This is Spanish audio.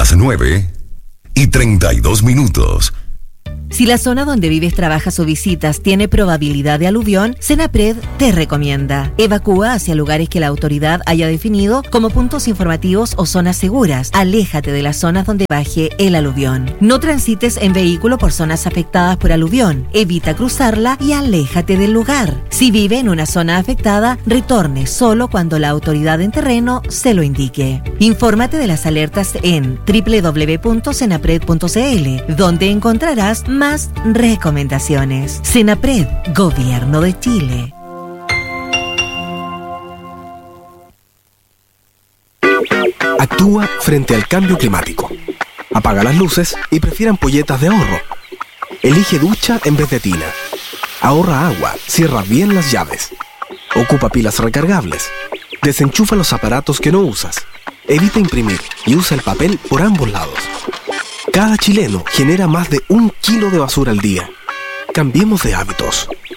las 9:32. Si la zona donde vives, trabajas o visitas tiene probabilidad de aluvión, Senapred te recomienda: evacúa hacia lugares que la autoridad haya definido como puntos informativos o zonas seguras. Aléjate de las zonas donde baje el aluvión. No transites en vehículo por zonas afectadas por aluvión. Evita cruzarla y aléjate del lugar. Si vive en una zona afectada, retorne solo cuando la autoridad en terreno se lo indique. Infórmate de las alertas en www.senapred.cl, donde encontrarás más recomendaciones. Senapred, Gobierno de Chile. Actúa frente al cambio climático. Apaga las luces y prefiere ampolletas de ahorro. Elige ducha en vez de tina. Ahorra agua, cierra bien las llaves. Ocupa pilas recargables. Desenchufa los aparatos que no usas. Evita imprimir y usa el papel por ambos lados. Cada chileno genera más de 1 kilo de basura al día. Cambiemos de hábitos.